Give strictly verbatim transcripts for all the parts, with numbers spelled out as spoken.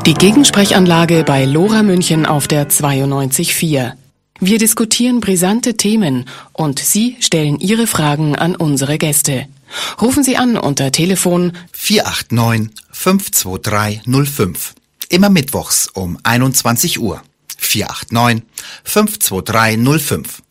Die Gegensprechanlage bei Lora München auf der zweiundneunzig Komma vier. Wir diskutieren brisante Themen und Sie stellen Ihre Fragen an unsere Gäste. Rufen Sie an unter Telefon vier acht neun, fünf zwei drei null fünf. Immer mittwochs um einundzwanzig Uhr. vier acht neun, fünf zwei drei null fünf.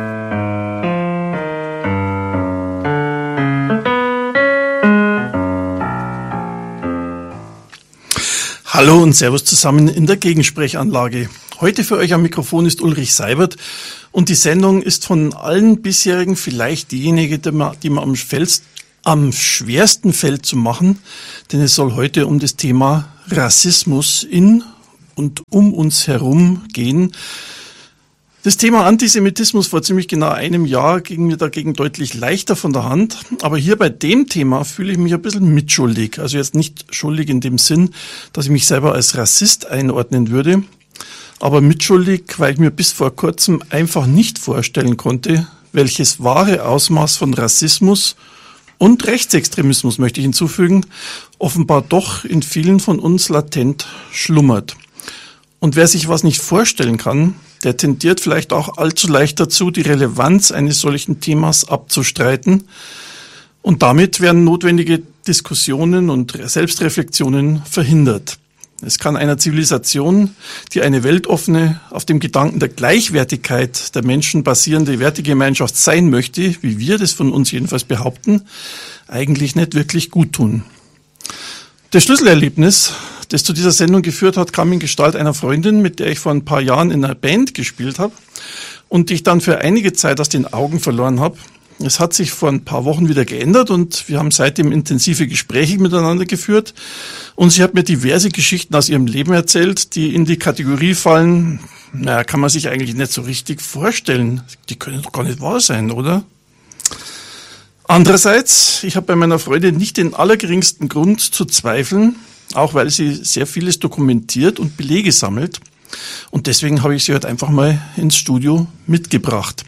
Hallo und Servus zusammen in der Gegensprechanlage. Heute für euch am Mikrofon ist Ulrich Seibert und die Sendung ist von allen bisherigen vielleicht diejenige, die man, die man am, Fels, am schwersten fällt zu machen, denn es soll heute um das Thema Rassismus in und um uns herum gehen. Das Thema Antisemitismus vor ziemlich genau einem Jahr ging mir dagegen deutlich leichter von der Hand. Aber hier bei dem Thema fühle ich mich ein bisschen mitschuldig. Also jetzt nicht schuldig in dem Sinn, dass ich mich selber als Rassist einordnen würde, aber mitschuldig, weil ich mir bis vor kurzem einfach nicht vorstellen konnte, welches wahre Ausmaß von Rassismus und Rechtsextremismus, möchte ich hinzufügen, offenbar doch in vielen von uns latent schlummert. Und wer sich was nicht vorstellen kann, der tendiert vielleicht auch allzu leicht dazu, die Relevanz eines solchen Themas abzustreiten. Und damit werden notwendige Diskussionen und Selbstreflexionen verhindert. Es kann einer Zivilisation, die eine weltoffene, auf dem Gedanken der Gleichwertigkeit der Menschen basierende Wertegemeinschaft sein möchte, wie wir das von uns jedenfalls behaupten, eigentlich nicht wirklich gut tun. Das Schlüsselerlebnis, das zu dieser Sendung geführt hat, kam in Gestalt einer Freundin, mit der ich vor ein paar Jahren in einer Band gespielt habe und die ich dann für einige Zeit aus den Augen verloren habe. Es hat sich vor ein paar Wochen wieder geändert und wir haben seitdem intensive Gespräche miteinander geführt und sie hat mir diverse Geschichten aus ihrem Leben erzählt, die in die Kategorie fallen, naja, kann man sich eigentlich nicht so richtig vorstellen. Die können doch gar nicht wahr sein, oder? Andererseits, ich habe bei meiner Freundin nicht den allergeringsten Grund zu zweifeln, auch weil sie sehr vieles dokumentiert und Belege sammelt. Und deswegen habe ich sie heute einfach mal ins Studio mitgebracht.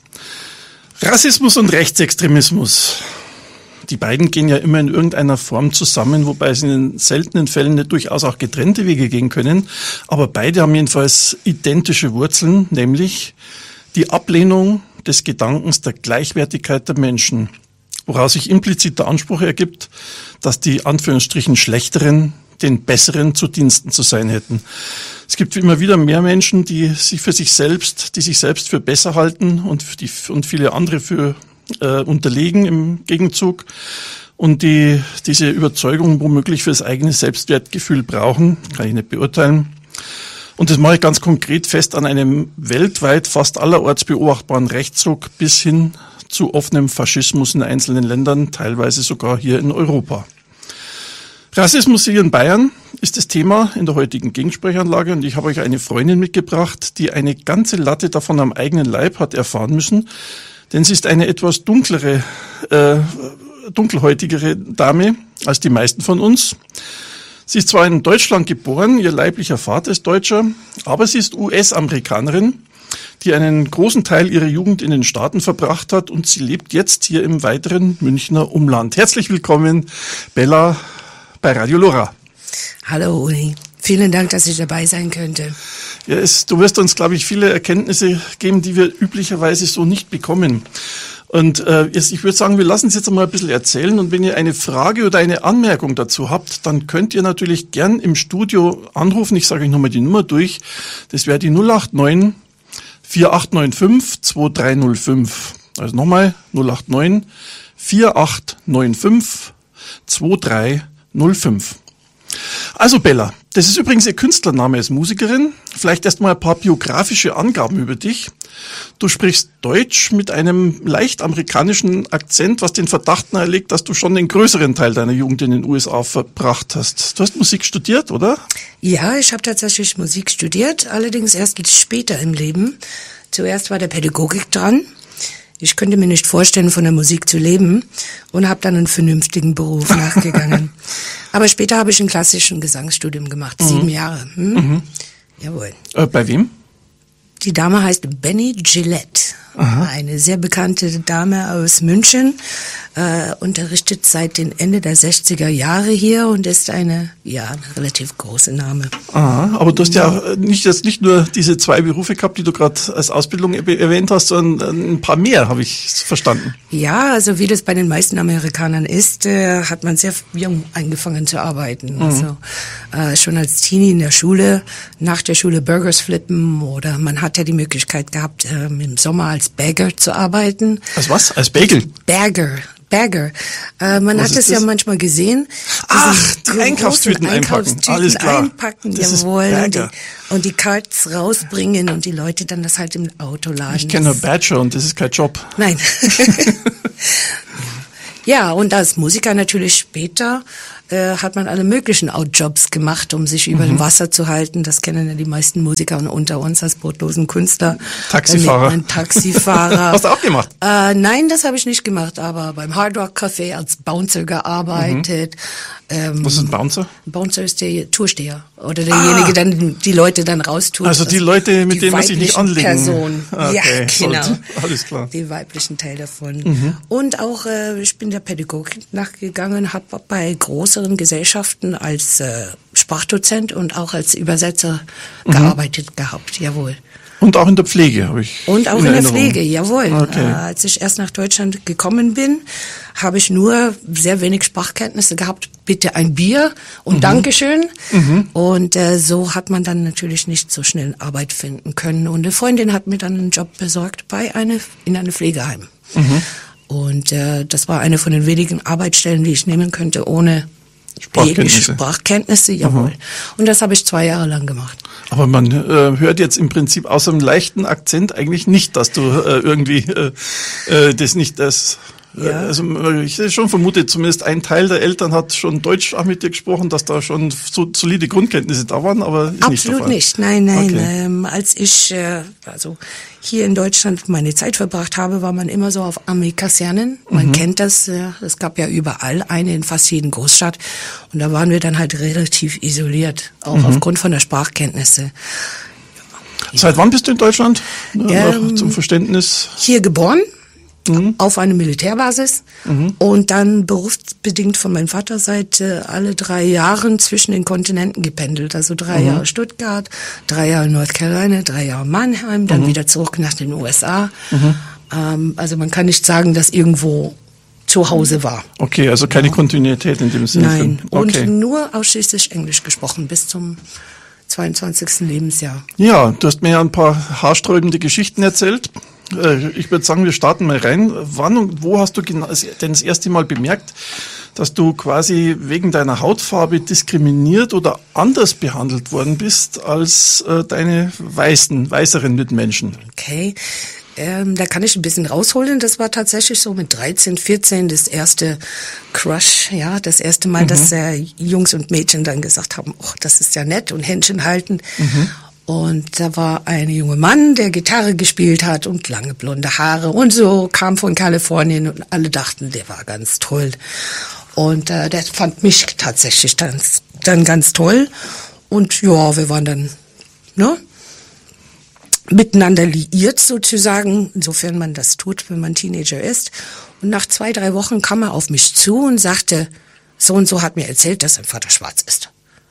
Rassismus und Rechtsextremismus. Die beiden gehen ja immer in irgendeiner Form zusammen, wobei es in den seltenen Fällen nicht durchaus auch getrennte Wege gehen können. Aber beide haben jedenfalls identische Wurzeln, nämlich die Ablehnung des Gedankens der Gleichwertigkeit der Menschen, woraus sich implizit der Anspruch ergibt, dass die Anführungsstrichen Schlechteren den Besseren zu Diensten zu sein hätten. Es gibt immer wieder mehr Menschen, die sich für sich selbst, die sich selbst für besser halten und, die, und viele andere für äh, unterlegen im Gegenzug und die diese Überzeugung womöglich für das eigene Selbstwertgefühl brauchen, kann ich nicht beurteilen. Und das mache ich ganz konkret fest an einem weltweit fast allerorts beobachtbaren Rechtsruck bis hin zu offenem Faschismus in einzelnen Ländern, teilweise sogar hier in Europa. Rassismus hier in Bayern ist das Thema in der heutigen Gegensprechanlage und ich habe euch eine Freundin mitgebracht, die eine ganze Latte davon am eigenen Leib hat erfahren müssen, denn sie ist eine etwas dunklere, äh, dunkelhäutigere Dame als die meisten von uns. Sie ist zwar in Deutschland geboren, ihr leiblicher Vater ist Deutscher, aber sie ist U S-Amerikanerin, die einen großen Teil ihrer Jugend in den Staaten verbracht hat und sie lebt jetzt hier im weiteren Münchner Umland. Herzlich willkommen, Bella, bei Radio Lora. Hallo Uli, vielen Dank, dass ich dabei sein könnte. Ja, es, du wirst uns, glaube ich, viele Erkenntnisse geben, die wir üblicherweise so nicht bekommen. Und äh, jetzt, ich würde sagen, wir lassen es jetzt einmal ein bisschen erzählen und wenn ihr eine Frage oder eine Anmerkung dazu habt, dann könnt ihr natürlich gern im Studio anrufen. Ich sage euch nochmal die Nummer durch. Das wäre die null acht neun, vier acht neun fünf, zwei drei null fünf. Also nochmal null acht neun, vier acht neun fünf, zwei drei null fünf. Also Bella, das ist übrigens ihr Künstlername als Musikerin. Vielleicht erst mal ein paar biografische Angaben über dich. Du sprichst Deutsch mit einem leicht amerikanischen Akzent, was den Verdacht nahelegt, dass du schon den größeren Teil deiner Jugend in den U S A verbracht hast. Du hast Musik studiert, oder? Ja, ich habe tatsächlich Musik studiert, allerdings erst später im Leben. Zuerst war der Pädagogik dran. Ich könnte mir nicht vorstellen, von der Musik zu leben und habe dann einen vernünftigen Beruf nachgegangen. Aber später habe ich ein klassischen Gesangsstudium gemacht, mhm. sieben Jahre. Hm? Mhm. Jawohl. Äh, bei wem? Die Dame heißt Benny Gillette. Aha. Eine sehr bekannte Dame aus München, äh, unterrichtet seit dem Ende der sechziger Jahre hier und ist eine, ja, ein relativ große Name. Aha, aber du hast ja, ja nicht, jetzt nicht nur diese zwei Berufe gehabt, die du gerade als Ausbildung erwähnt hast, sondern ein paar mehr, habe ich verstanden. Ja, also wie das bei den meisten Amerikanern ist, äh, hat man sehr jung angefangen zu arbeiten. Mhm. Also äh, schon als Teenie in der Schule, nach der Schule Burgers flippen oder man hat ja die Möglichkeit gehabt, äh, im Sommer als Bagger zu arbeiten. Als was? Als Bagel? Bagger. Bagger. Äh, man was hat es ja manchmal gesehen. Ach, Einkaufstüten einpacken. Einkaufstüten Alles klar. Einpacken, das jawohl. Ist und, die, Bagger. und die Carts rausbringen und die Leute dann das halt im Auto laden. Ich kenne nur Badger und das ist kein Job. Nein. Ja, und als Musiker natürlich später äh, hat man alle möglichen Outjobs gemacht, um sich über mhm. dem Wasser zu halten. Das kennen ja die meisten Musiker unter uns als brotlosen Künstler. Taxifahrer. Ein Taxifahrer. Hast du auch gemacht? Äh, nein, das habe ich nicht gemacht, aber beim Hard Rock Café als Bouncer gearbeitet. Mhm. Ähm, Was ist ein Bouncer? Bouncer ist der Toursteher oder derjenige, ah. der die Leute dann raustut. Also die Leute, mit die denen man sich nicht anlegen. Personen. Okay. Ja, genau. Sollte. Alles klar. Die weiblichen Teil davon. Mhm. Und auch, äh, ich bin der Pädagogik nachgegangen, habe bei größeren Gesellschaften als äh, Sprachdozent und auch als Übersetzer mhm. gearbeitet gehabt, jawohl. Und auch in der Pflege habe ich. Und auch in, in der Pflege, jawohl. Okay. Äh, als ich erst nach Deutschland gekommen bin, habe ich nur sehr wenig Sprachkenntnisse gehabt. Bitte ein Bier und mhm. Dankeschön. Mhm. Und äh, so hat man dann natürlich nicht so schnell Arbeit finden können. Und eine Freundin hat mir dann einen Job besorgt bei eine, in einem Pflegeheim. Mhm. Und äh, das war eine von den wenigen Arbeitsstellen, die ich nehmen könnte, ohne Sprachkenntnisse. Sprachkenntnisse, jawohl. Mhm. Und das habe ich zwei Jahre lang gemacht. Aber man äh, hört jetzt im Prinzip außer einem leichten Akzent eigentlich nicht, dass du äh, irgendwie äh, äh, das nicht das... Ja. Also ich schon vermute, zumindest ein Teil der Eltern hat schon Deutsch auch mit dir gesprochen, dass da schon so solide Grundkenntnisse da waren, aber ist absolut nicht der Fall. Nicht, nein, nein. Okay. Ähm, als ich äh, also hier in Deutschland meine Zeit verbracht habe, war man immer so auf Armeekasernen. Man mhm. kennt das, äh, es gab ja überall eine in fast jeden Großstadt und da waren wir dann halt relativ isoliert, auch mhm. aufgrund von der Sprachkenntnisse. Ja. Seit wann bist du in Deutschland? Ähm, zum Verständnis. Hier geboren. Mhm. Auf eine Militärbasis mhm. und dann berufsbedingt von meinem Vater seit äh, alle drei Jahren zwischen den Kontinenten gependelt. Also drei mhm. Jahre Stuttgart, drei Jahre North Carolina, drei Jahre Mannheim, dann mhm. wieder zurück nach den U S A. Mhm. Ähm, also man kann nicht sagen, dass irgendwo zu Hause war. Okay, also keine ja. Kontinuität in dem Sinne. Nein, okay. Und nur ausschließlich Englisch gesprochen bis zum zweiundzwanzigsten Lebensjahr. Ja, du hast mir ja ein paar haarsträubende Geschichten erzählt. Ich würde sagen, wir starten mal rein. Wann und wo hast du denn das erste Mal bemerkt, dass du quasi wegen deiner Hautfarbe diskriminiert oder anders behandelt worden bist als äh, deine weißen, weißeren Mitmenschen? Okay, ähm, da kann ich ein bisschen rausholen. Das war tatsächlich so mit dreizehn, vierzehn das erste Crush, ja, das erste Mal, mhm. dass äh, Jungs und Mädchen dann gesagt haben, oh, das ist ja nett und Händchen halten. Mhm. Und da war ein junger Mann, der Gitarre gespielt hat und lange blonde Haare und so, kam von Kalifornien und alle dachten, der war ganz toll. Und äh, der fand mich tatsächlich dann, dann ganz toll. Und ja, wir waren dann ne, miteinander liiert sozusagen, insofern man das tut, wenn man Teenager ist. Und nach zwei, drei Wochen kam er auf mich zu und sagte, so und so hat mir erzählt, dass sein Vater schwarz ist.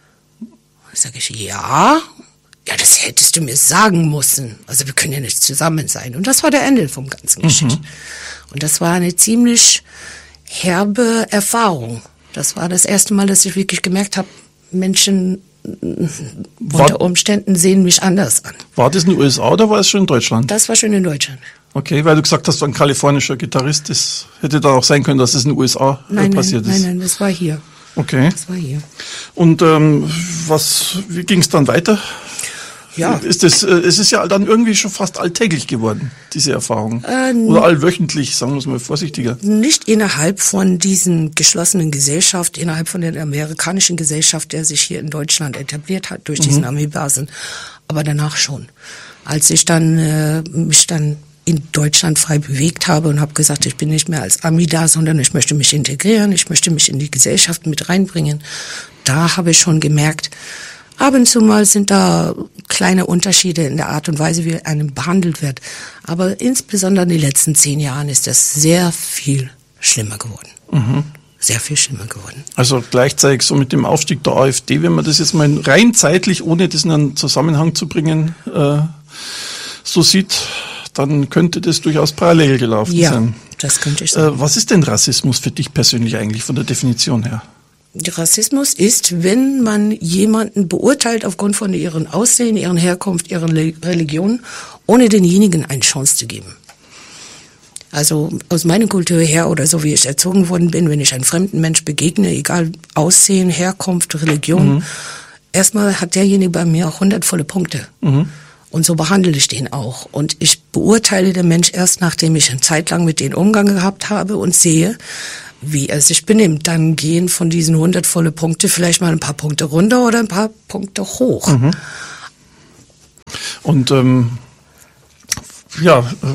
Sag ich, ja... Ja, das hättest du mir sagen müssen. Also wir können ja nicht zusammen sein. Und das war der Ende vom ganzen Geschichte. Mhm. Und das war eine ziemlich herbe Erfahrung. Das war das erste Mal, dass ich wirklich gemerkt habe, Menschen war, unter Umständen sehen mich anders an. War das in den U S A oder war es schon in Deutschland? Das war schon in Deutschland. Okay, weil du gesagt hast, du ein kalifornischer Gitarrist, das hätte dann auch sein können, dass es in den U S A nein, passiert nein, ist. Nein, nein, das war hier. Okay. Das war hier. Und ähm, was, wie ging es dann weiter? Ja. Ist das, es ist ja dann irgendwie schon fast alltäglich geworden, diese Erfahrung. Äh, Oder allwöchentlich, sagen wir es mal vorsichtiger. Nicht innerhalb von diesen geschlossenen Gesellschaft, innerhalb von der amerikanischen Gesellschaft, der sich hier in Deutschland etabliert hat, durch diesen mhm. Armeebasen. Aber danach schon. Als ich dann äh, mich dann in Deutschland frei bewegt habe und habe gesagt, ich bin nicht mehr als Ami da, sondern ich möchte mich integrieren, ich möchte mich in die Gesellschaft mit reinbringen. Da habe ich schon gemerkt, ab und zu mal sind da kleine Unterschiede in der Art und Weise, wie einem behandelt wird. Aber insbesondere in den letzten zehn Jahren ist das sehr viel schlimmer geworden. Mhm. Sehr viel schlimmer geworden. Also gleichzeitig so mit dem Aufstieg der AfD, wenn man das jetzt mal rein zeitlich, ohne das in einen Zusammenhang zu bringen, äh, so sieht, dann könnte das durchaus parallel gelaufen ja, sein. Ja, das könnte ich sagen. Äh, was ist denn Rassismus für dich persönlich eigentlich von der Definition her? Rassismus ist, wenn man jemanden beurteilt aufgrund von ihrem Aussehen, ihren Herkunft, ihren Religion, ohne denjenigen eine Chance zu geben. Also aus meiner Kultur her oder so wie ich erzogen worden bin, wenn ich einem fremden Mensch begegne, egal Aussehen, Herkunft, Religion, mhm. erstmal hat derjenige bei mir auch hundert volle Punkte. Mhm. Und so behandle ich den auch. Und ich beurteile den Mensch erst, nachdem ich eine Zeit lang mit denen Umgang gehabt habe und sehe, wie er sich benimmt. Dann gehen von diesen hundert volle Punkte vielleicht mal ein paar Punkte runter oder ein paar Punkte hoch. Mhm. Und ähm, ja, äh,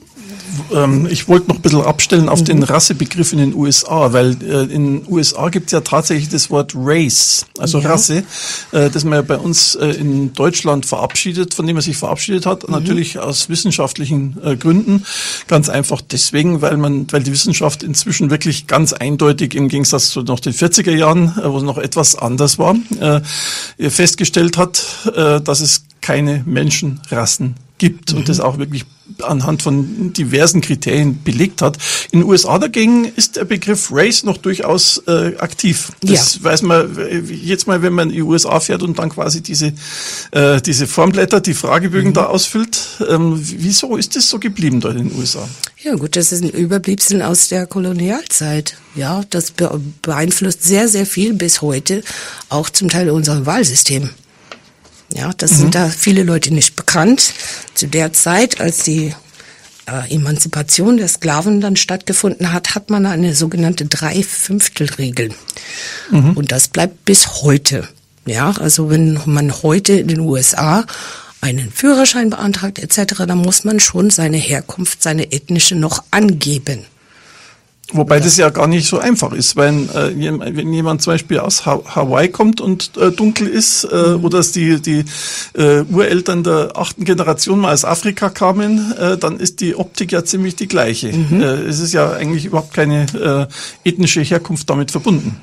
ich wollte noch ein bisschen abstellen auf mhm. den Rassebegriff in den U S A, weil äh, in den U S A gibt es ja tatsächlich das Wort Race, also ja. Rasse, äh, das man ja bei uns äh, in Deutschland verabschiedet, von dem man sich verabschiedet hat, mhm. natürlich aus wissenschaftlichen äh, Gründen. Ganz einfach deswegen, weil man, weil die Wissenschaft inzwischen wirklich ganz eindeutig im Gegensatz zu noch den vierziger Jahren, äh, wo es noch etwas anders war, äh, festgestellt hat, äh, dass es keine Menschenrassen gibt mhm. und das auch wirklich anhand von diversen Kriterien belegt hat. In den U S A dagegen ist der Begriff Race noch durchaus äh, aktiv. Das ja. weiß man jetzt mal, wenn man in die U S A fährt und dann quasi diese äh, diese Formblätter, die Fragebögen mhm. da ausfüllt. Ähm, wieso ist das so geblieben dort in den U S A? Ja gut, das ist ein Überbleibsel aus der Kolonialzeit. Ja, das beeinflusst sehr, sehr viel bis heute, auch zum Teil unser Wahlsystem. Ja, das mhm. sind da viele Leute nicht bekannt. Zu der Zeit, als die äh, Emanzipation der Sklaven dann stattgefunden hat, hat man eine sogenannte Drei-Fünftel-Regel. Mhm. Und das bleibt bis heute. Ja, also wenn man heute in den U S A einen Führerschein beantragt et cetera, dann muss man schon seine Herkunft, seine ethnische noch angeben. Wobei das ja gar nicht so einfach ist, weil äh, wenn jemand zum Beispiel aus ha- Hawaii kommt und äh, dunkel ist äh, mhm. oder dass die die äh, Ureltern der achten Generation mal aus Afrika kamen, äh, dann ist die Optik ja ziemlich die gleiche. Mhm. Äh, es ist ja eigentlich überhaupt keine äh, ethnische Herkunft damit verbunden.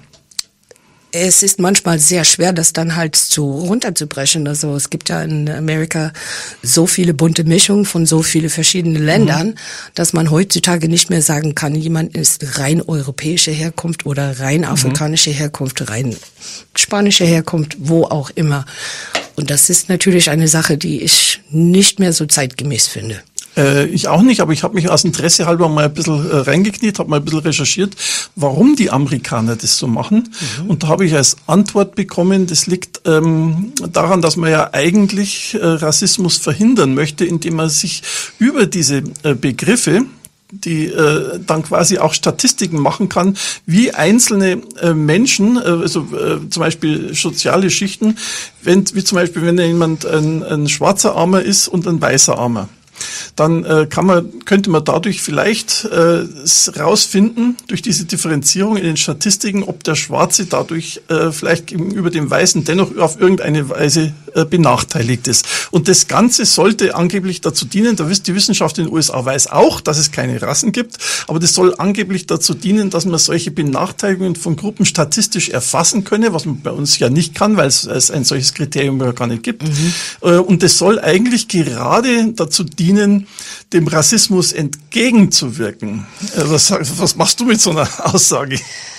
Es ist manchmal sehr schwer, das dann halt zu runterzubrechen. Also es gibt ja in Amerika so viele bunte Mischungen von so viele verschiedenen Ländern, mhm. dass man heutzutage nicht mehr sagen kann, jemand ist rein europäische Herkunft oder rein afrikanische Herkunft, rein spanische Herkunft, wo auch immer. Und das ist natürlich eine Sache, die ich nicht mehr so zeitgemäß finde. Äh, ich auch nicht, aber ich habe mich aus Interesse halber mal ein bisschen äh, reingekniet, habe mal ein bisschen recherchiert, warum die Amerikaner das so machen. Mhm. Und da habe ich als Antwort bekommen, das liegt ähm, daran, dass man ja eigentlich äh, Rassismus verhindern möchte, indem man sich über diese äh, Begriffe, die äh, dann quasi auch Statistiken machen kann, wie einzelne äh, Menschen, äh, also äh, zum Beispiel soziale Schichten, wenn, wie zum Beispiel, wenn jemand ein, ein schwarzer Armer ist und ein weißer Armer. Dann äh, kann man, könnte man dadurch vielleicht äh, rausfinden, durch diese Differenzierung in den Statistiken, ob der Schwarze dadurch äh, vielleicht gegenüber dem Weißen dennoch auf irgendeine Weise äh, benachteiligt ist. Und das Ganze sollte angeblich dazu dienen, da wisst die Wissenschaft in den U S A weiß auch, dass es keine Rassen gibt, aber das soll angeblich dazu dienen, dass man solche Benachteiligungen von Gruppen statistisch erfassen könne, was man bei uns ja nicht kann, weil es, es ein solches Kriterium ja gar nicht gibt. Mhm. Äh, und das soll eigentlich gerade dazu dienen, dem Rassismus entgegenzuwirken. Was, was machst du mit so einer Aussage?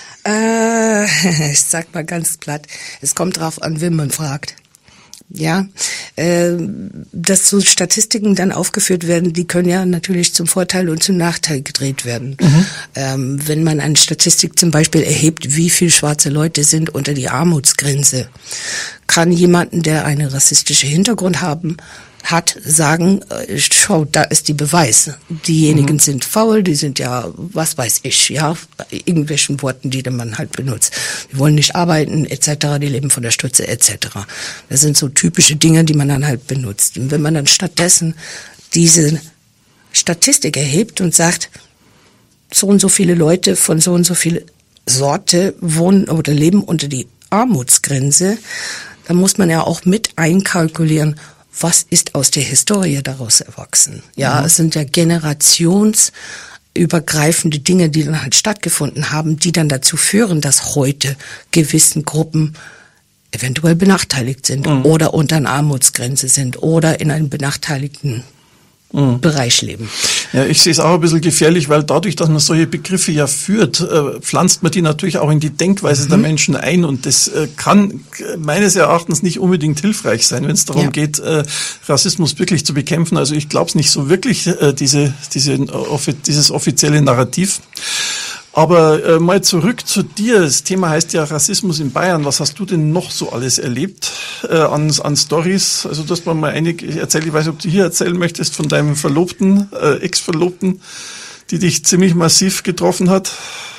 Äh, ich sag mal ganz platt, es kommt drauf an, wen man fragt. Ja, äh, dass so Statistiken dann aufgeführt werden, die können ja natürlich zum Vorteil und zum Nachteil gedreht werden. Mhm. Ähm, wenn man eine Statistik zum Beispiel erhebt, wie viele schwarze Leute sind unter die Armutsgrenze, kann jemanden, der einen rassistischen Hintergrund haben, hat, sagen, schau, da ist die Beweis. Diejenigen mhm. sind faul, die sind ja, was weiß ich, ja, irgendwelchen Worten, die man halt benutzt. Die wollen nicht arbeiten, et cetera, die leben von der Stütze, et cetera. Das sind so typische Dinge, die man dann halt benutzt. Und wenn man dann stattdessen diese Statistik erhebt und sagt, so und so viele Leute von so und so viel Sorte wohnen oder leben unter die Armutsgrenze, dann muss man ja auch mit einkalkulieren, was ist aus der Historie daraus erwachsen? Ja, mhm. es sind ja generationsübergreifende Dinge, die dann halt stattgefunden haben, die dann dazu führen, dass heute gewissen Gruppen eventuell benachteiligt sind mhm. oder unter einer Armutsgrenze sind oder in einem benachteiligten Mhm. Bereich leben. Ja, ich sehe es auch ein bisschen gefährlich, weil dadurch, dass man solche Begriffe ja führt, äh, pflanzt man die natürlich auch in die Denkweise mhm. der Menschen ein und das äh, kann meines Erachtens nicht unbedingt hilfreich sein, wenn es darum ja. geht, äh, Rassismus wirklich zu bekämpfen. Also ich glaube es nicht so wirklich, äh, diese, diese, offi- dieses offizielle Narrativ. Aber äh, mal zurück zu dir. Das Thema heißt ja Rassismus in Bayern. Was hast du denn noch so alles erlebt äh, an, an Stories? Also dass man mal einige erzählt, ich weiß nicht, ob du hier erzählen möchtest von deinem Verlobten, äh, Ex-Verlobten, die dich ziemlich massiv getroffen hat.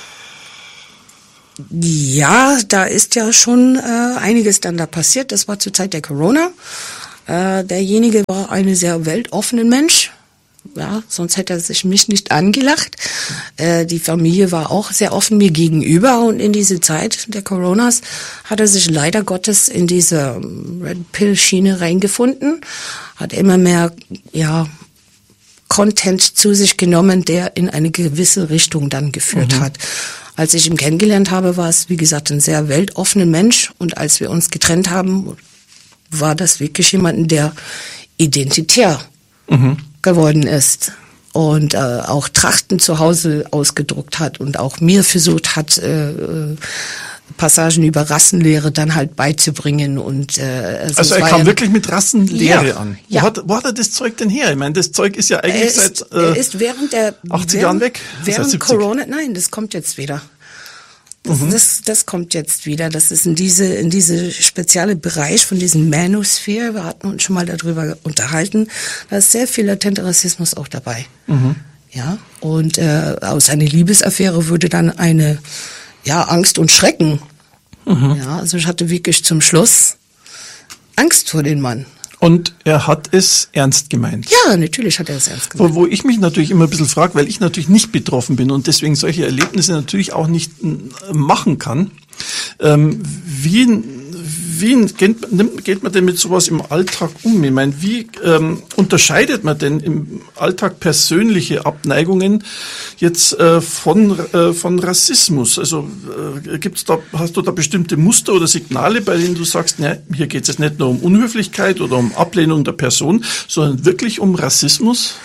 Ja, da ist ja schon äh, einiges dann da passiert. Das war zur Zeit der Corona. Äh, derjenige war ein sehr weltoffener Mensch. Ja, sonst hätte er sich mich nicht angelacht. Äh, die Familie war auch sehr offen mir gegenüber und in diese Zeit der Coronas hat er sich leider Gottes in diese Red Pill Schiene reingefunden, hat immer mehr, ja, Content zu sich genommen, der in eine gewisse Richtung dann geführt mhm. hat. Als ich ihn kennengelernt habe, war es, wie gesagt, ein sehr weltoffener Mensch und als wir uns getrennt haben, war das wirklich jemanden, der identitär mhm. geworden ist und äh, auch Trachten zu Hause ausgedruckt hat und auch mir versucht hat, äh, Passagen über Rassenlehre dann halt beizubringen. Und äh, also, also er kam ja wirklich mit Rassenlehre ja, an. Ja. Wo, hat, wo hat er das Zeug denn her? Ich meine, das Zeug ist ja eigentlich er ist, seit äh, er ist während der achtzig während, Jahren weg. Während siebzig Corona, nein, das kommt jetzt wieder. Das, mhm. das, das kommt jetzt wieder. Das ist in diese, in diese spezielle Bereich von diesem Manosphere. Wir hatten uns schon mal darüber unterhalten. Da ist sehr viel latenter Rassismus auch dabei. Mhm. Ja. Und, äh, aus einer Liebesaffäre würde dann eine, ja, Angst und Schrecken. Mhm. Ja. Also ich hatte wirklich zum Schluss Angst vor dem Mann. Und er hat es ernst gemeint. Ja, natürlich hat er es ernst gemeint. Wo, wo ich mich natürlich immer ein bisschen frage, weil ich natürlich nicht betroffen bin und deswegen solche Erlebnisse natürlich auch nicht machen kann. Ähm, wie wie geht, nimmt, geht man denn mit sowas im Alltag um? Ich meine, wie ähm, unterscheidet man denn im Alltag persönliche Abneigungen jetzt äh, von äh, von Rassismus? Also äh, gibt's da, hast du da bestimmte Muster oder Signale, bei denen du sagst, ne, hier geht es jetzt nicht nur um Unhöflichkeit oder um Ablehnung der Person, sondern wirklich um Rassismus?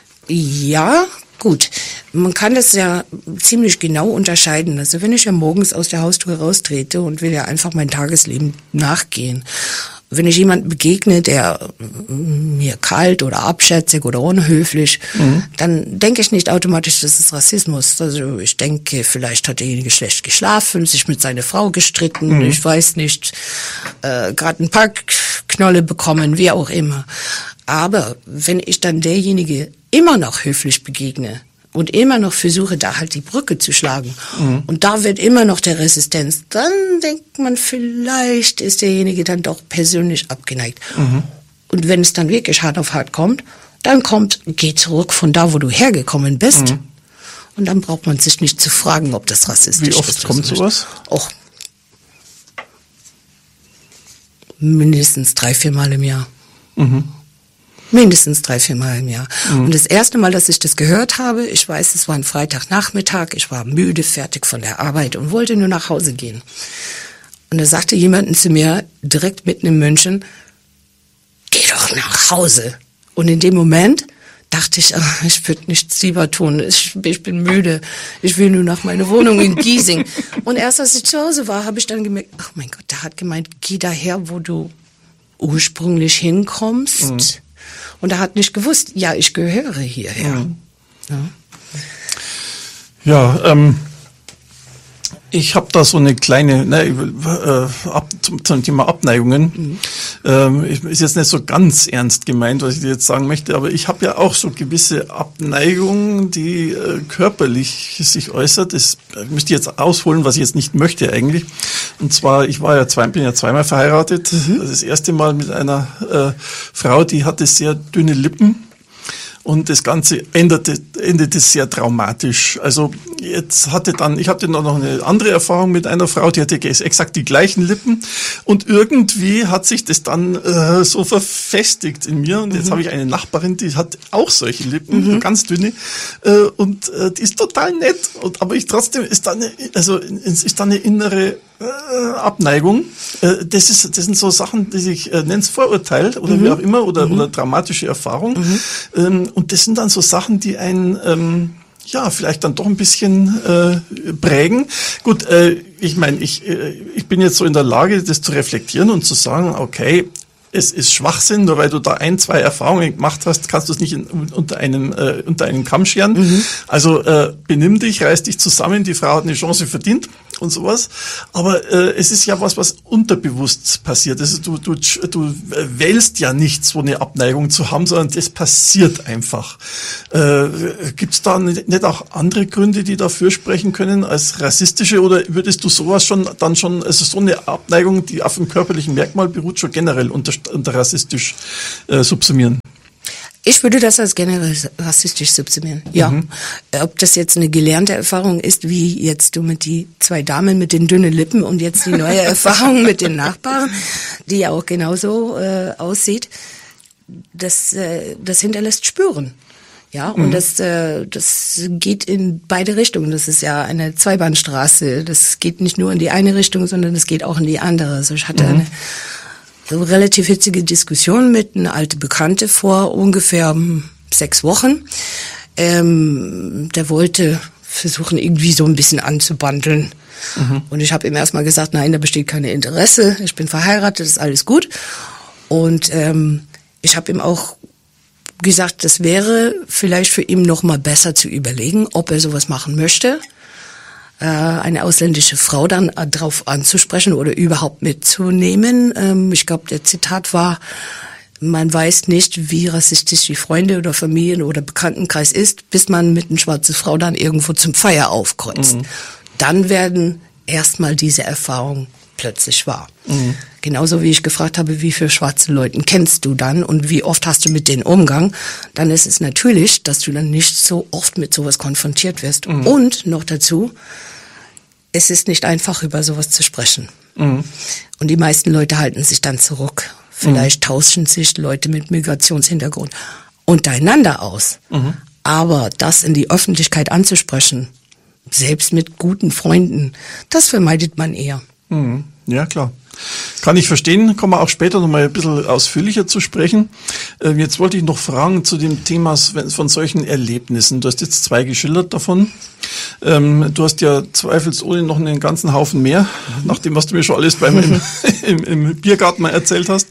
Ja, gut. Man kann das ja ziemlich genau unterscheiden. Also wenn ich ja morgens aus der Haustür raustrete und will ja einfach mein Tagesleben nachgehen, wenn ich jemandem begegne, der mir kalt oder abschätzig oder unhöflich, mhm. dann denke ich nicht automatisch, das ist Rassismus. Also ich denke, vielleicht hat derjenige schlecht geschlafen, sich mit seiner Frau gestritten, mhm. ich weiß nicht, äh, gerade ein paar Knolle bekommen, wie auch immer. Aber wenn ich dann derjenige immer noch höflich begegne und immer noch versuche, da halt die Brücke zu schlagen mhm. und da wird immer noch der Resistenz, dann denkt man, vielleicht ist derjenige dann doch persönlich abgeneigt. Mhm. Und wenn es dann wirklich hart auf hart kommt, dann kommt, geh zurück von da, wo du hergekommen bist. Mhm. Und dann braucht man sich nicht zu fragen, ob das rassistisch ist. Wie oft ist kommt sowas? Och, mindestens drei, vier Mal im Jahr. Mhm. Mindestens drei, vier Mal im Jahr. Mhm. Und das erste Mal, dass ich das gehört habe, ich weiß, es war ein Freitagnachmittag, ich war müde, fertig von der Arbeit und wollte nur nach Hause gehen. Und da sagte jemand zu mir, direkt mitten in München, geh doch nach Hause. Und in dem Moment dachte ich, ach, ich würde nichts lieber tun, ich, ich bin müde, ich will nur nach meiner Wohnung in Giesing. Und erst als ich zu Hause war, habe ich dann gemerkt, ach mein Gott, der hat gemeint, geh daher, wo du ursprünglich hinkommst. Mhm. Und er hat nicht gewusst, ja, ich gehöre hierher. Mhm. Ja, ja ähm, ich habe da so eine kleine, ne, äh, ab, zum, zum Thema Abneigungen. Mhm. Ähm, ist jetzt nicht so ganz ernst gemeint, was ich dir jetzt sagen möchte, aber ich habe ja auch so gewisse Abneigungen, die äh, körperlich sich äußert. Das müsste ich jetzt ausholen, was ich jetzt nicht möchte eigentlich. Und zwar, ich war ja zwei, bin ja zweimal verheiratet. Mhm. Das erste Mal mit einer äh, Frau, die hatte sehr dünne Lippen. Und das Ganze endete, endete sehr traumatisch. Also jetzt hatte dann, ich hatte noch eine andere Erfahrung mit einer Frau, die hatte exakt die gleichen Lippen. Und irgendwie hat sich das dann äh, so verfestigt in mir. Und jetzt mhm. habe ich eine Nachbarin, die hat auch solche Lippen, mhm. ganz dünne. Äh, und äh, die ist total nett. Und, aber ich trotzdem ist da eine, also ist da eine innere äh, Abneigung. Äh, das ist, das sind so Sachen, die ich äh, nenne es Vorurteil oder mhm. wie auch immer oder, mhm. oder dramatische Erfahrung. Mhm. Ähm, und das sind dann so Sachen, die einen ähm, ja, vielleicht dann doch ein bisschen äh, prägen. Gut, äh, ich meine, ich, äh, ich bin jetzt so in der Lage, das zu reflektieren und zu sagen, okay, es ist Schwachsinn, nur weil du da ein, zwei Erfahrungen gemacht hast, kannst du es nicht in, unter einen äh, unter einen Kamm scheren. Mhm. Also äh, benimm dich, reiß dich zusammen, die Frau hat eine Chance verdient und sowas. Aber äh, es ist ja was, was unterbewusst passiert. Also du du du wählst ja nicht, so eine Abneigung zu haben, sondern das passiert einfach. Äh, Gibt es da nicht auch andere Gründe, die dafür sprechen können als rassistische, oder würdest du sowas schon dann schon, also so eine Abneigung, die auf dem körperlichen Merkmal beruht, schon generell unter unter rassistisch äh, subsumieren? Ich würde das als generell rassistisch subsumieren, ja. Mhm. Ob das jetzt eine gelernte Erfahrung ist, wie jetzt du mit die zwei Damen mit den dünnen Lippen und jetzt die neue Erfahrung mit den Nachbarn, die ja auch genauso äh, aussieht, das, äh, das hinterlässt Spuren. Ja, und mhm. das, äh, das geht in beide Richtungen. Das ist ja eine Zweibahnstraße. Das geht nicht nur in die eine Richtung, sondern es geht auch in die andere. Also ich hatte mhm. eine so relativ hitzige Diskussion mit einer alten Bekannte vor ungefähr sechs Wochen. Ähm, der wollte versuchen, irgendwie so ein bisschen anzubandeln. Mhm. Und ich habe ihm erstmal gesagt, nein, da besteht kein Interesse. Ich bin verheiratet, ist alles gut. Und ähm, ich habe ihm auch gesagt, das wäre vielleicht für ihn noch mal besser zu überlegen, ob er sowas machen möchte. Eine ausländische Frau dann drauf anzusprechen oder überhaupt mitzunehmen. Ich glaube, der Zitat war, man weiß nicht, wie rassistisch die Freunde oder Familien oder Bekanntenkreis ist, bis man mit einer schwarzen Frau dann irgendwo zum Feier aufkreuzt. Mhm. Dann werden erstmal diese Erfahrungen plötzlich wahr. Mhm. Genauso wie ich gefragt habe, wie viele schwarze Leute kennst du dann und wie oft hast du mit denen Umgang, dann ist es natürlich, dass du dann nicht so oft mit sowas konfrontiert wirst. Mhm. Und noch dazu, es ist nicht einfach, über sowas zu sprechen. Mhm. Und die meisten Leute halten sich dann zurück. Vielleicht mhm. tauschen sich Leute mit Migrationshintergrund untereinander aus. Mhm. Aber das in die Öffentlichkeit anzusprechen, selbst mit guten Freunden, das vermeidet man eher. Mhm. Ja, klar. Kann ich verstehen, kommen wir auch später noch mal ein bisschen ausführlicher zu sprechen. Jetzt wollte ich noch fragen zu dem Thema von solchen Erlebnissen. Du hast jetzt zwei geschildert davon. Du hast ja zweifelsohne noch einen ganzen Haufen mehr, nach dem, was du mir schon alles beim im, im, im Biergarten mal erzählt hast.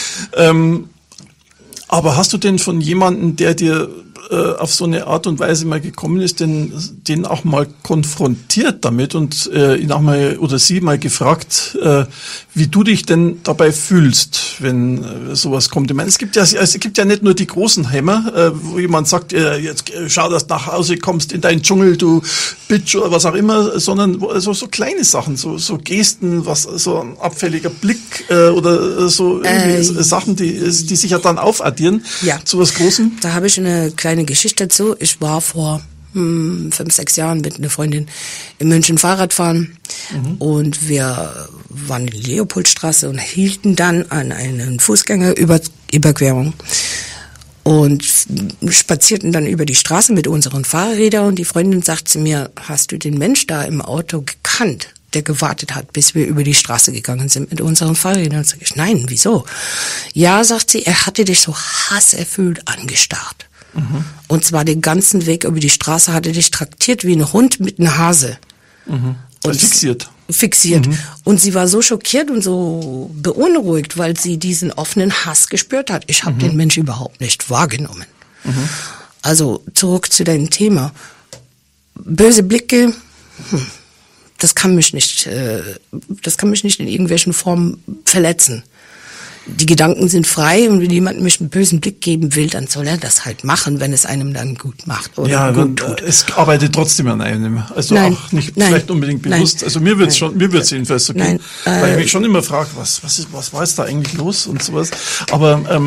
Aber hast du denn von jemandem, der dir äh, auf so eine Art und Weise mal gekommen ist, den, den auch mal konfrontiert damit und äh, ihn auch mal oder sie mal gefragt, äh, wie du dich denn dabei fühlst, wenn äh, sowas kommt? Ich meine, es gibt ja es gibt ja nicht nur die großen Hämmer, äh, wo jemand sagt, äh, jetzt äh, schau, dass du nach Hause kommst in deinen Dschungel, du Bitch oder was auch immer, sondern also so kleine Sachen, so so Gesten, was so ein abfälliger Blick äh, oder so irgendwie äh, Sachen, die die sich ja dann aufaddieren ja. zu was Großem. Da habe ich eine kleine Geschichte dazu. Ich war vor hm, fünf, sechs Jahren mit einer Freundin in München Fahrrad fahren mhm. und wir waren in die Leopoldstraße und hielten dann an einer Fußgängerüberquerung und spazierten dann über die Straße mit unseren Fahrrädern und die Freundin sagt zu mir, hast du den Mensch da im Auto gekannt, der gewartet hat, bis wir über die Straße gegangen sind mit unseren Fahrrädern? Und sag ich, nein, wieso? Ja, sagt sie, er hatte dich so hasserfüllt angestarrt. Mhm. Und zwar den ganzen Weg über die Straße hat er dich traktiert wie ein Hund mit einem Hase. Mhm. Und fixiert. Fixiert. Mhm. Und sie war so schockiert und so beunruhigt, weil sie diesen offenen Hass gespürt hat. Ich habe mhm. den Mensch überhaupt nicht wahrgenommen. Mhm. Also zurück zu deinem Thema. Böse Blicke, hm, das kann mich nicht, äh, das kann mich nicht in irgendwelchen Formen verletzen. Die Gedanken sind frei und wenn jemand mich einen bösen Blick geben will, dann soll er das halt machen, wenn es einem dann gut macht oder ja, gut tut. Es arbeitet trotzdem an einem, also nein, auch nicht nein, vielleicht unbedingt bewusst. Nein, also mir wird's schon, mir wird's jedenfalls so gehen, nein, weil äh, ich mich schon immer frage, was, was ist, was war jetzt da eigentlich los und sowas. Aber ähm,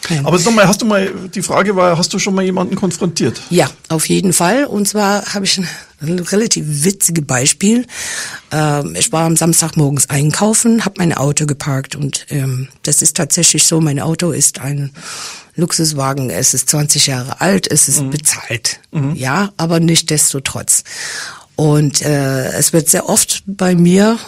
Nein. Aber nochmal, hast du mal, die Frage war, hast du schon mal jemanden konfrontiert? Ja, auf jeden Fall. Und zwar habe ich ein, ein relativ witziges Beispiel. Ähm, ich war am Samstagmorgens einkaufen, habe mein Auto geparkt und ähm, das ist tatsächlich so, mein Auto ist ein Luxuswagen, es ist zwanzig Jahre alt, es ist mhm. bezahlt. Mhm. Ja, aber nichtsdestotrotz. Und äh, es wird sehr oft bei mir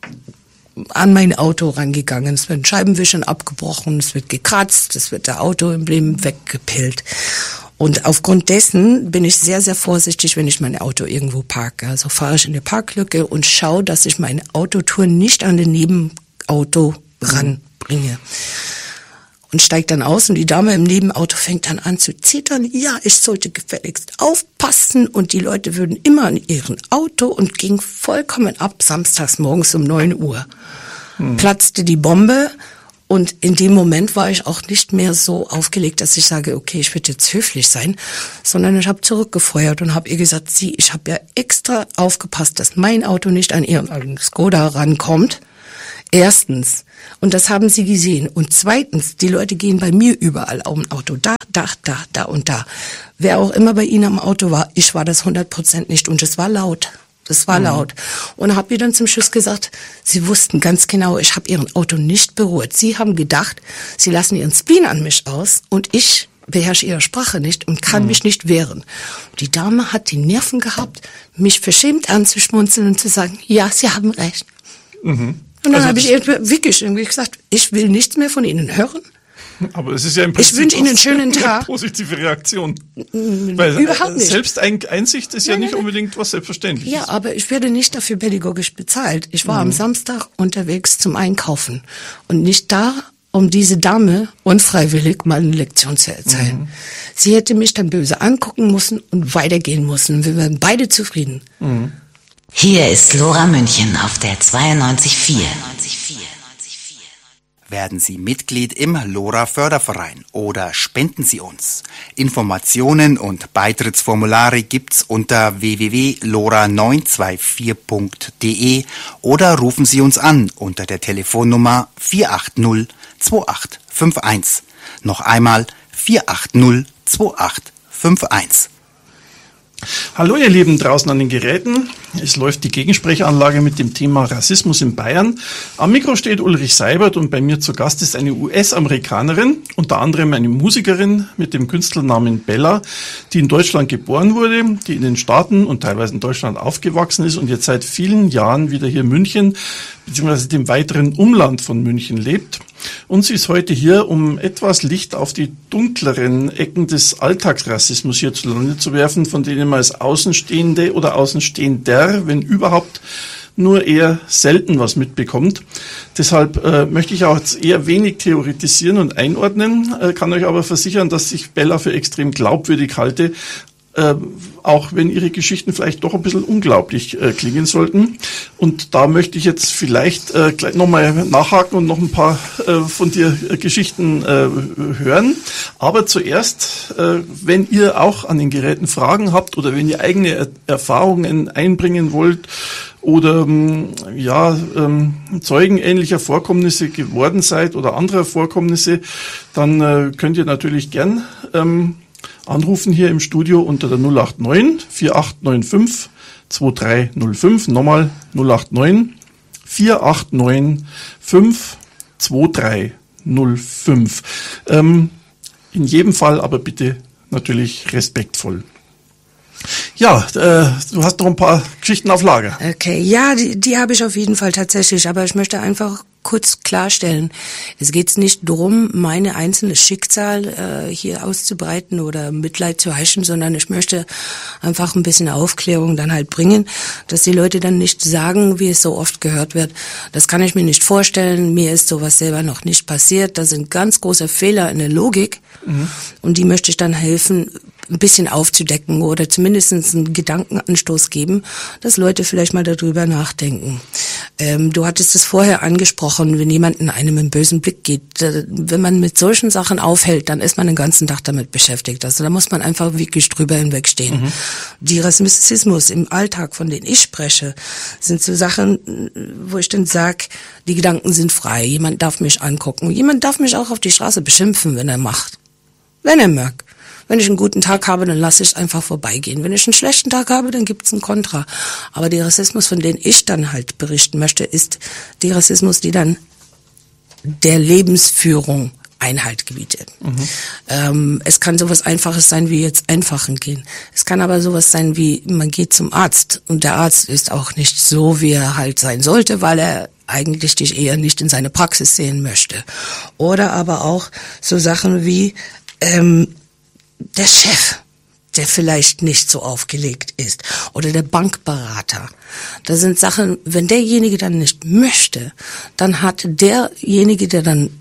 an mein Auto rangegangen. Es werden Scheibenwischern abgebrochen, es wird gekratzt, es wird der Autoemblem weggepillt. Und aufgrund dessen bin ich sehr, sehr vorsichtig, wenn ich mein Auto irgendwo parke. Also fahre ich in die Parklücke und schaue, dass ich meine Autotour nicht an den Nebenauto ranbringe. Und steigt dann aus und die Dame im Nebenauto fängt dann an zu zittern. Ja, ich sollte gefälligst aufpassen und die Leute würden immer an ihrem Auto und ging vollkommen ab samstags morgens um neun Uhr. Hm. Platzte die Bombe und in dem Moment war ich auch nicht mehr so aufgelegt, dass ich sage, okay, ich würde jetzt höflich sein, sondern ich habe zurückgefeuert und habe ihr gesagt, sie, ich habe ja extra aufgepasst, dass mein Auto nicht an ihren Skoda rankommt. Erstens. Und das haben sie gesehen. Und zweitens, die Leute gehen bei mir überall auf dem Auto. Da, da, da, da und da. Wer auch immer bei ihnen am Auto war, ich war das hundert Prozent nicht. Und es war laut. Das war mhm. laut. Und habe ihr dann zum Schluss gesagt, sie wussten ganz genau, ich habe ihren Auto nicht berührt. Sie haben gedacht, sie lassen ihren Spleen an mich aus und ich beherrsche ihre Sprache nicht und kann mhm. mich nicht wehren. Die Dame hat die Nerven gehabt, mich verschämt anzuschmunzeln und zu sagen, ja, sie haben recht. Mhm. Und dann also habe ich wirklich irgendwie gesagt, ich will nichts mehr von Ihnen hören. Aber es ist ja im Prinzip ich wünsche Ihnen einen schönen Tag. Eine positive Reaktion. Weil überhaupt nicht. Selbsteinsicht ist ja nein, nicht nein, unbedingt was Selbstverständliches. Ja, aber ich werde nicht dafür pädagogisch bezahlt. Ich war mhm. am Samstag unterwegs zum Einkaufen und nicht da, um diese Dame unfreiwillig mal eine Lektion zu erzählen. Mhm. Sie hätte mich dann böse angucken müssen und weitergehen müssen. Wir wären beide zufrieden. Mhm. Hier ist Lora München auf der zweiundneunzig Komma vier. Werden Sie Mitglied im Lora Förderverein oder spenden Sie uns? Informationen und Beitrittsformulare gibt's unter w w w punkt lora neun zwei vier punkt d e oder rufen Sie uns an unter der Telefonnummer vier acht null zwei acht fünf eins. Noch einmal vier acht null zwei acht fünf eins. Hallo ihr Lieben draußen an den Geräten. Es läuft die Gegensprechanlage mit dem Thema Rassismus in Bayern. Am Mikro steht Ulrich Seibert und bei mir zu Gast ist eine U S-Amerikanerin, unter anderem eine Musikerin mit dem Künstlernamen Bella, die in Deutschland geboren wurde, die in den Staaten und teilweise in Deutschland aufgewachsen ist und jetzt seit vielen Jahren wieder hier in München bzw. dem weiteren Umland von München lebt. Und sie ist heute hier, um etwas Licht auf die dunkleren Ecken des Alltagsrassismus hierzulande zu werfen, von denen man als Außenstehende oder Außenstehender, wenn überhaupt, nur eher selten was mitbekommt. Deshalb äh, möchte ich auch jetzt eher wenig theoretisieren und einordnen, äh, kann euch aber versichern, dass ich Bella für extrem glaubwürdig halte, Äh, auch wenn ihre Geschichten vielleicht doch ein bisschen unglaublich äh, klingen sollten. Und da möchte ich jetzt vielleicht äh, gleich nochmal nachhaken und noch ein paar äh, von dir äh, Geschichten äh, hören. Aber zuerst, äh, wenn ihr auch an den Geräten Fragen habt oder wenn ihr eigene er Erfahrungen einbringen wollt oder ähm, ja ähm, Zeugen ähnlicher Vorkommnisse geworden seid oder anderer Vorkommnisse, dann äh, könnt ihr natürlich gern ähm, anrufen hier im Studio unter der null acht neun vier acht neun fünf zwei drei null fünf. Nochmal null acht neun vier acht neun fünf zwei drei null fünf. Ähm, in jedem Fall aber bitte natürlich respektvoll. Ja, äh, du hast noch ein paar Geschichten auf Lager. Okay, ja, die, die habe ich auf jeden Fall tatsächlich, aber ich möchte einfach kurz klarstellen, es geht nicht darum, meine einzelne Schicksal äh, hier auszubreiten oder Mitleid zu heischen, sondern ich möchte einfach ein bisschen Aufklärung dann halt bringen, dass die Leute dann nicht sagen, wie es so oft gehört wird, das kann ich mir nicht vorstellen, mir ist sowas selber noch nicht passiert, das sind ganz große Fehler in der Logik mhm. und die möchte ich dann helfen, ein bisschen aufzudecken oder zumindest einen Gedankenanstoß geben, dass Leute vielleicht mal darüber nachdenken. Ähm, du hattest es vorher angesprochen, wenn jemand in einem einen bösen Blick geht, äh, wenn man mit solchen Sachen aufhält, dann ist man den ganzen Tag damit beschäftigt. Also da muss man einfach wirklich drüber hinwegstehen. Mhm. Die Rassismus im Alltag, von denen ich spreche, sind so Sachen, wo ich dann sage, die Gedanken sind frei, jemand darf mich angucken, jemand darf mich auch auf die Straße beschimpfen, wenn er macht. Wenn er mag. Wenn ich einen guten Tag habe, dann lasse ich es einfach vorbeigehen. Wenn ich einen schlechten Tag habe, dann gibt es einen Kontra. Aber der Rassismus, von dem ich dann halt berichten möchte, ist die Rassismus, die dann der Lebensführung Einhalt gebietet. Mhm. Ähm, es kann sowas Einfaches sein wie jetzt einfachen gehen. Es kann aber sowas sein wie, man geht zum Arzt und der Arzt ist auch nicht so, wie er halt sein sollte, weil er eigentlich dich eher nicht in seine Praxis sehen möchte. Oder aber auch so Sachen wie ähm, der Chef, der vielleicht nicht so aufgelegt ist. Oder der Bankberater. Das sind Sachen, wenn derjenige dann nicht möchte, dann hat derjenige, der dann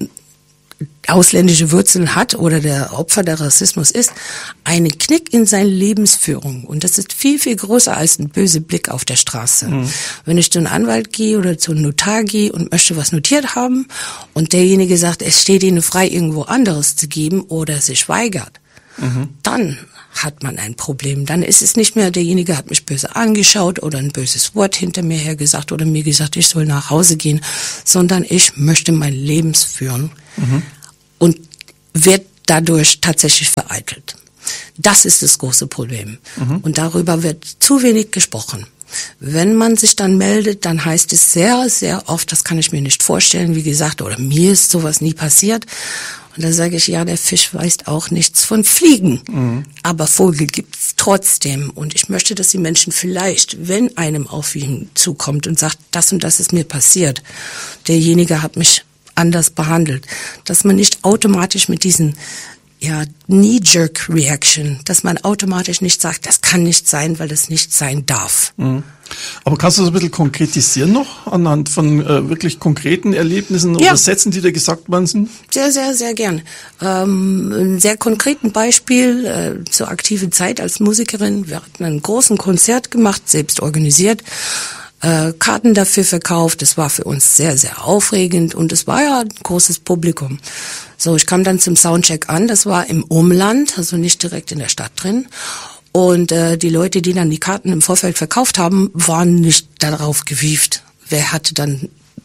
ausländische Wurzeln hat oder der Opfer der Rassismus ist, einen Knick in seiner Lebensführung. Und das ist viel, viel größer als ein böser Blick auf der Straße. Mhm. Wenn ich zu einem Anwalt gehe oder zu einem Notar gehe und möchte was notiert haben und derjenige sagt, es steht Ihnen frei, irgendwo anderes zu geben oder sich weigert, mhm. dann hat man ein Problem. Dann ist es nicht mehr, derjenige hat mich böse angeschaut oder ein böses Wort hinter mir her gesagt oder mir gesagt, ich soll nach Hause gehen, sondern ich möchte mein Leben führen mhm. und wird dadurch tatsächlich vereitelt. Das ist das große Problem. Mhm. Und darüber wird zu wenig gesprochen. Wenn man sich dann meldet, dann heißt es sehr, sehr oft, das kann ich mir nicht vorstellen, wie gesagt, oder mir ist sowas nie passiert. Und da sage ich, ja, der Fisch weiß auch nichts von Fliegen. Mhm. Aber Vogel gibt's trotzdem. Und ich möchte, dass die Menschen vielleicht, wenn einem auf ihn zukommt und sagt, das und das ist mir passiert, derjenige hat mich anders behandelt, dass man nicht automatisch mit diesen ja, Knee-Jerk-Reaction, dass man automatisch nicht sagt, das kann nicht sein, weil das nicht sein darf. Mhm. Aber kannst du das ein bisschen konkretisieren noch, anhand von äh, wirklich konkreten Erlebnissen ja. oder Sätzen, die da gesagt worden sind? Sehr, sehr, sehr gern. Ähm, ein sehr konkreten Beispiel äh, zur aktiven Zeit als Musikerin. Wir hatten ein großes Konzert gemacht, selbst organisiert. Äh, Karten dafür verkauft. Das war für uns sehr, sehr aufregend und es war ja ein großes Publikum. So, ich kam dann zum Soundcheck an. Das war im Umland, also nicht direkt in der Stadt drin. Und äh, die Leute, die dann die Karten im Vorfeld verkauft haben, waren nicht darauf gewieft. Wer hatte dann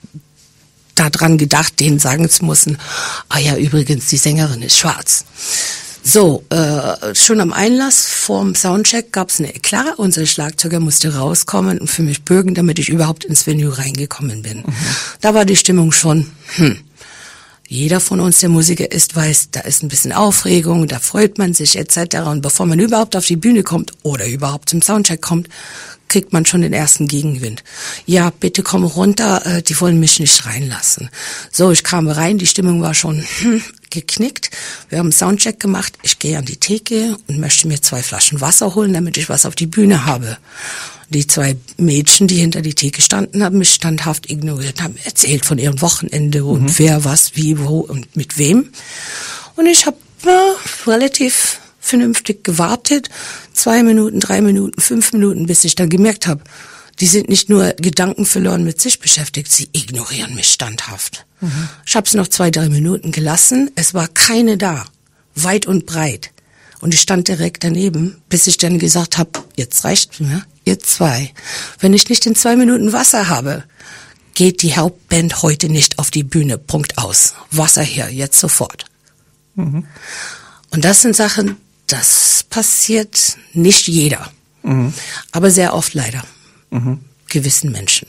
daran gedacht, denen sagen zu müssen, ah ja, übrigens, die Sängerin ist schwarz. So, äh, schon am Einlass vorm Soundcheck gab's eine Eklat. Unser Schlagzeuger musste rauskommen und für mich bürgen, damit ich überhaupt ins Venue reingekommen bin. Mhm. Da war die Stimmung schon, hm. Jeder von uns, der Musiker ist, weiß, da ist ein bisschen Aufregung, da freut man sich et cetera. Und bevor man überhaupt auf die Bühne kommt oder überhaupt zum Soundcheck kommt, kriegt man schon den ersten Gegenwind. Ja, bitte komm runter, äh, die wollen mich nicht reinlassen. So, ich kam rein, die Stimmung war schon hm, geknickt. Wir haben einen Soundcheck gemacht, ich gehe an die Theke und möchte mir zwei Flaschen Wasser holen, damit ich was auf die Bühne habe. Die zwei Mädchen, die hinter die Theke standen, haben mich standhaft ignoriert, haben erzählt von ihrem Wochenende und mhm. wer, was, wie, wo und mit wem. Und ich habe äh, relativ vernünftig gewartet, zwei Minuten, drei Minuten, fünf Minuten, bis ich dann gemerkt habe, die sind nicht nur gedankenverloren mit sich beschäftigt, sie ignorieren mich standhaft. Mhm. Ich habe es noch zwei, drei Minuten gelassen, es war keine da, weit und breit. Und ich stand direkt daneben, bis ich dann gesagt habe, jetzt reicht mir, ihr zwei. Wenn ich nicht in zwei Minuten Wasser habe, geht die Hauptband heute nicht auf die Bühne, Punkt aus. Wasser her, jetzt sofort. Mhm. Und das sind Sachen, das passiert nicht jeder, mhm. aber sehr oft leider, mhm. gewissen Menschen.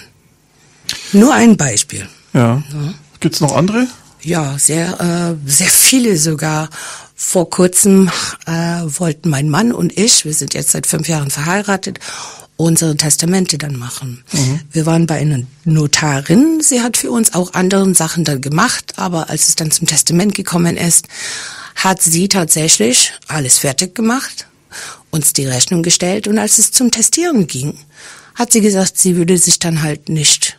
Nur ein Beispiel. Ja. ja. Gibt's noch andere? Ja, sehr, äh, sehr viele sogar. Vor kurzem äh, wollten mein Mann und ich, wir sind jetzt seit fünf Jahren verheiratet, unsere Testamente dann machen. Mhm. Wir waren bei einer Notarin, sie hat für uns auch andere Sachen dann gemacht, aber als es dann zum Testament gekommen ist, hat sie tatsächlich alles fertig gemacht, uns die Rechnung gestellt und als es zum Testieren ging, hat sie gesagt, sie würde sich dann halt nicht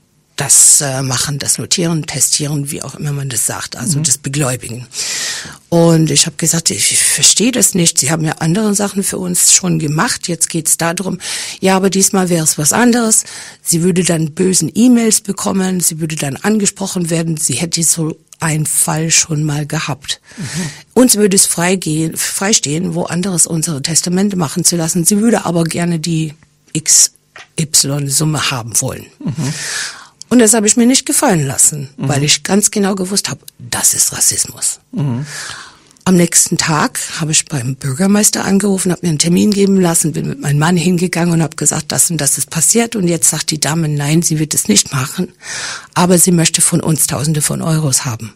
das äh, machen, das Notieren, Testieren, wie auch immer man das sagt, also mhm. das Begläubigen. Und ich habe gesagt, ich, ich verstehe das nicht. Sie haben ja andere Sachen für uns schon gemacht. Jetzt geht's darum, ja, aber diesmal wäre es was anderes. Sie würde dann bösen E-Mails bekommen. Sie würde dann angesprochen werden. Sie hätte so einen Fall schon mal gehabt. Mhm. Uns würde es freigehen, freistehen, wo anderes unsere Testamente machen zu lassen. Sie würde aber gerne die X Y-Summe haben wollen. Mhm. Und das habe ich mir nicht gefallen lassen, mhm. weil ich ganz genau gewusst habe, das ist Rassismus. Mhm. Am nächsten Tag habe ich beim Bürgermeister angerufen, habe mir einen Termin geben lassen, bin mit meinem Mann hingegangen und habe gesagt, das und das ist passiert. Und jetzt sagt die Dame, nein, sie wird es nicht machen, aber sie möchte von uns Tausende von Euros haben.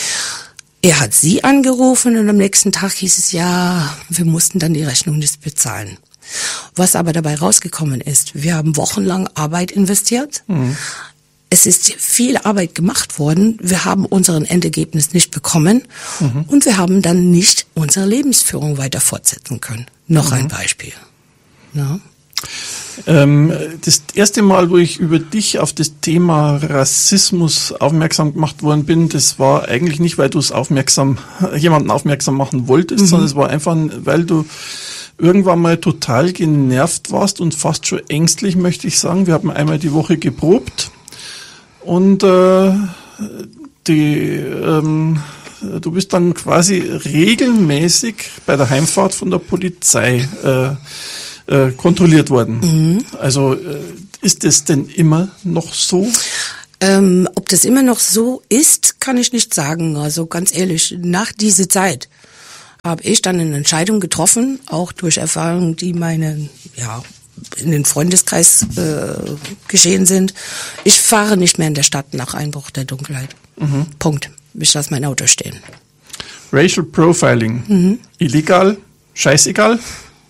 Er hat sie angerufen und am nächsten Tag hieß es, ja, wir mussten dann die Rechnung nicht bezahlen. Was aber dabei rausgekommen ist, wir haben wochenlang Arbeit investiert. Mhm. Es ist viel Arbeit gemacht worden. Wir haben unseren Endergebnis nicht bekommen. Mhm. Und wir haben dann nicht unsere Lebensführung weiter fortsetzen können. Noch mhm. ein Beispiel. Ja. Ähm, das erste Mal, wo ich über dich auf das Thema Rassismus aufmerksam gemacht worden bin, das war eigentlich nicht, weil du es aufmerksam, jemanden aufmerksam machen wolltest, mhm. sondern es war einfach, weil du irgendwann mal total genervt warst und fast schon ängstlich, möchte ich sagen. Wir haben einmal die Woche geprobt. Und äh, die, ähm, du bist dann quasi regelmäßig bei der Heimfahrt von der Polizei äh, äh, kontrolliert worden. Mhm. Also äh, ist es denn immer noch so? Ähm, ob das immer noch so ist, kann ich nicht sagen. Also ganz ehrlich, nach dieser Zeit habe ich dann eine Entscheidung getroffen, auch durch Erfahrungen, die meine, ja, in den Freundeskreis äh, geschehen sind. Ich fahre nicht mehr in der Stadt nach Einbruch der Dunkelheit. Mhm. Punkt. Ich lasse mein Auto stehen. Racial Profiling. Mhm. Illegal? Scheißegal?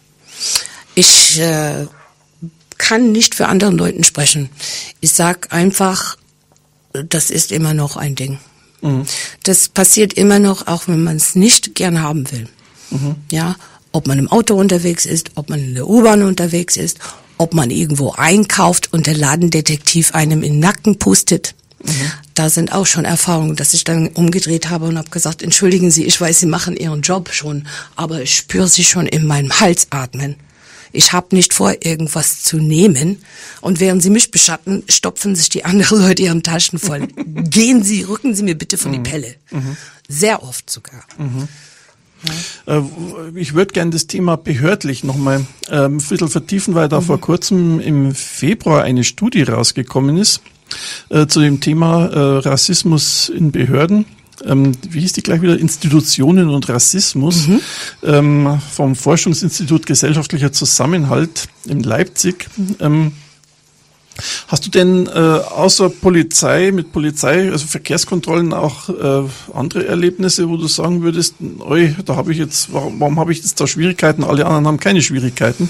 Ich äh, kann nicht für anderen Leuten sprechen. Ich sag einfach, das ist immer noch ein Ding. Mhm. Das passiert immer noch, auch wenn man es nicht gern haben will. Mhm. Ja. Ob man im Auto unterwegs ist, ob man in der U-Bahn unterwegs ist, ob man irgendwo einkauft und der Ladendetektiv einem in den Nacken pustet. Mhm. Da sind auch schon Erfahrungen, dass ich dann umgedreht habe und habe gesagt, entschuldigen Sie, ich weiß, Sie machen Ihren Job schon, aber ich spüre Sie schon in meinem Hals atmen. Ich habe nicht vor, irgendwas zu nehmen. Und während Sie mich beschatten, stopfen sich die anderen Leute ihren Taschen voll. Gehen Sie, rücken Sie mir bitte von mhm. die Pelle. Mhm. Sehr oft sogar. Mhm. Ja. Ich würde gerne das Thema behördlich nochmal ähm, ein bisschen vertiefen, weil da mhm. vor kurzem im Februar eine Studie rausgekommen ist äh, zu dem Thema äh, Rassismus in Behörden. Ähm, wie hieß die gleich wieder? Institutionen und Rassismus mhm. ähm, vom Forschungsinstitut Gesellschaftlicher Zusammenhalt in Leipzig. Ähm, Hast du denn äh, außer Polizei, mit Polizei, also Verkehrskontrollen auch äh, andere Erlebnisse, wo du sagen würdest, oi, da habe ich jetzt, warum, warum habe ich jetzt da Schwierigkeiten, alle anderen haben keine Schwierigkeiten?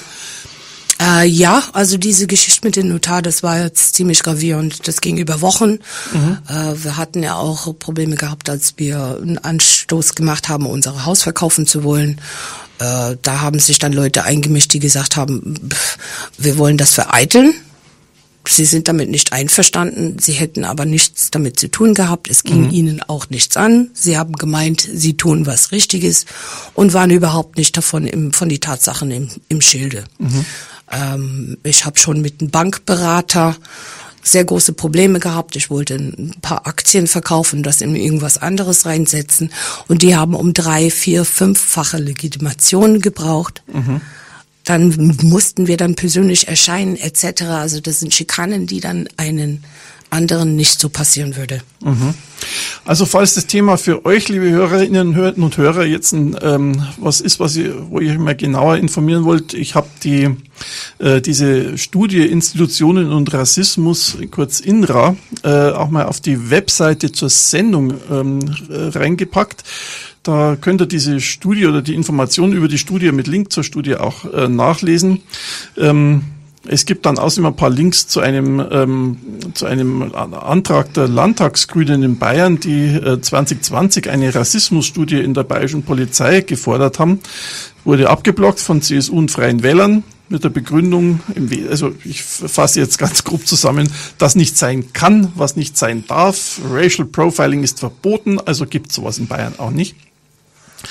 Äh, ja, also diese Geschichte mit dem Notar, das war jetzt ziemlich gravierend. Das ging über Wochen. Mhm. Äh, wir hatten ja auch Probleme gehabt, als wir einen Anstoß gemacht haben, unser Haus verkaufen zu wollen. Äh, da haben sich dann Leute eingemischt, die gesagt haben, pff, wir wollen das vereiteln. Sie sind damit nicht einverstanden, sie hätten aber nichts damit zu tun gehabt, es ging mhm. ihnen auch nichts an. Sie haben gemeint, sie tun was Richtiges und waren überhaupt nicht davon im, von die Tatsachen im, im Schilde. Mhm. Ähm, ich habe schon mit einem Bankberater sehr große Probleme gehabt. Ich wollte ein paar Aktien verkaufen, das in irgendwas anderes reinsetzen und die haben um drei, vier, fünffache Legitimationen gebraucht. Mhm. Dann mussten wir dann persönlich erscheinen et cetera. Also das sind Schikanen, die dann einen anderen nicht so passieren würde. Mhm. Also falls das Thema für euch, liebe Hörerinnen und Hörer, jetzt ein, ähm, was ist, was ihr, wo ihr mal genauer informieren wollt, ich habe die äh, diese Studie Institutionen und Rassismus, kurz I N R A, äh, auch mal auf die Webseite zur Sendung ähm, reingepackt. Da könnt ihr diese Studie oder die Informationen über die Studie mit Link zur Studie auch äh, nachlesen. Ähm, es gibt dann außerdem ein paar Links zu einem ähm, zu einem Antrag der Landtagsgrünen in Bayern, die äh, zwanzig zwanzig eine Rassismusstudie in der bayerischen Polizei gefordert haben. Wurde abgeblockt von C S U und Freien Wählern mit der Begründung, im We- also ich fasse jetzt ganz grob zusammen, das nicht sein kann, was nicht sein darf. Racial Profiling ist verboten, also gibt sowas in Bayern auch nicht.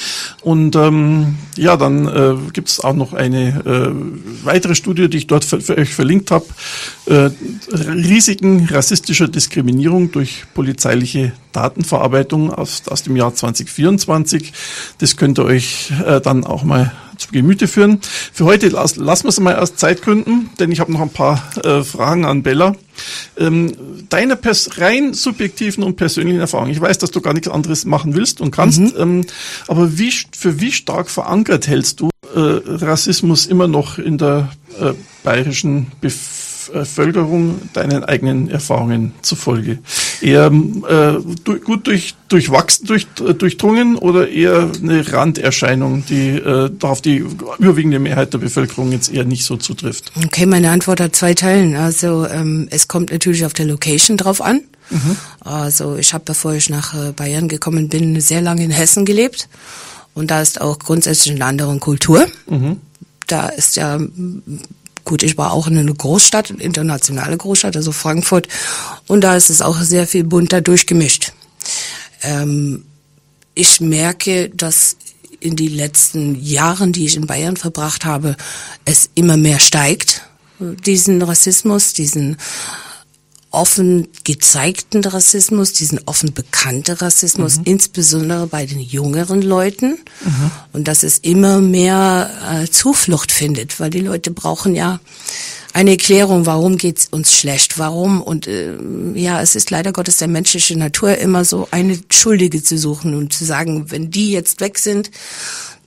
Und ähm, ja, dann äh, gibt es auch noch eine äh, weitere Studie, die ich dort für, für euch verlinkt habe. Äh, Risiken rassistischer Diskriminierung durch polizeiliche Datenverarbeitung aus, aus dem Jahr zwanzig vierundzwanzig. Das könnt ihr euch äh, dann auch mal zu Gemüte führen. Für heute las, lassen wir es mal aus Zeitgründen, denn ich habe noch ein paar äh, Fragen an Bella. Ähm, deine pers- rein subjektiven und persönlichen Erfahrungen. Ich weiß, dass du gar nichts anderes machen willst und kannst, mhm. ähm, aber wie, für wie stark verankert hältst du äh, Rassismus immer noch in der äh, bayerischen Bevölkerung? Bevölkerung deinen eigenen Erfahrungen zufolge? Eher äh, du, gut durch, durchwachsen, durch, durchdrungen oder eher eine Randerscheinung, die äh, auf die überwiegende Mehrheit der Bevölkerung jetzt eher nicht so zutrifft? Okay, meine Antwort hat zwei Teilen. Also ähm, es kommt natürlich auf der Location drauf an. Mhm. Also ich habe, bevor ich nach Bayern gekommen bin, sehr lange in Hessen gelebt und da ist auch grundsätzlich eine andere Kultur. Mhm. Da ist ja Gut, ich war auch in einer Großstadt, eine internationale Großstadt, also Frankfurt, und da ist es auch sehr viel bunter durchgemischt. Ähm, ich merke, dass in den letzten Jahren, die ich in Bayern verbracht habe, es immer mehr steigt, diesen Rassismus, diesen offen gezeigten Rassismus, diesen offen bekannten Rassismus, mhm. insbesondere bei den jüngeren Leuten. Mhm. Und dass es immer mehr äh, Zuflucht findet, weil die Leute brauchen ja eine Erklärung, warum geht's uns schlecht, warum. Und äh, ja, es ist leider Gottes der menschliche Natur, immer so eine Schuldige zu suchen und zu sagen, wenn die jetzt weg sind,